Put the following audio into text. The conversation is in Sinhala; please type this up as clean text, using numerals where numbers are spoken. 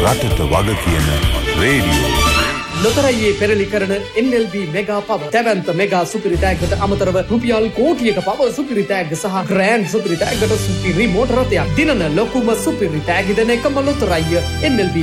රටට වග කියන රේඩියෝ. ලොතරැයියේ පෙරලි කරන NLB මෙගා පව දැවන්ත මෙගා සුපිරි තෑග්ගට අමතරව රුපියල් කෝටියක පව සුපිරි තෑග්ග සහ ග්‍රෑන්ඩ් සුපිරි තෑග්ගට සුපිරි මෝටර රථයක් දිනන ලොකුම සුපිරි තෑග්ග දෙන එකම ලොතරැයිය NLB